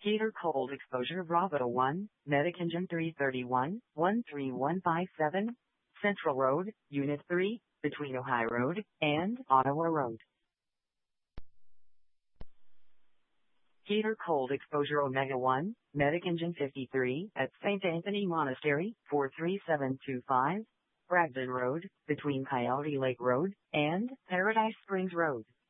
Gator Cold Exposure Bravo 1, Medic Engine 331, 13157, Central Road, Unit 3, between Ohio Road and Ottawa Road. Gator Cold Exposure Omega 1, Medic Engine 53, at St. Anthony Monastery, 43725, Bragdon Road, between Coyote Lake Road and Paradise Springs Road.